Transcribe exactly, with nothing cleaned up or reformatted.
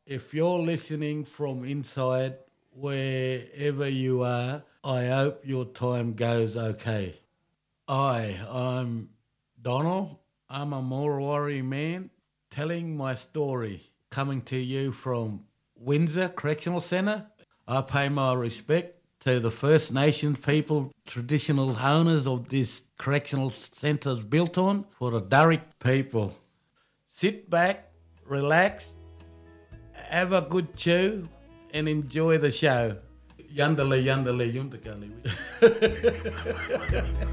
If you're listening from inside, wherever you are, I hope your time goes okay. Hi, I'm Donald. I'm a Moriwari man telling my story, coming to you from Windsor Correctional Centre. I pay my respect to the First Nations people, traditional owners of this correctional centre's built on, for the Darug people. Sit back, relax, have a good chew, and enjoy the show. Yandale, yandale, yundakali.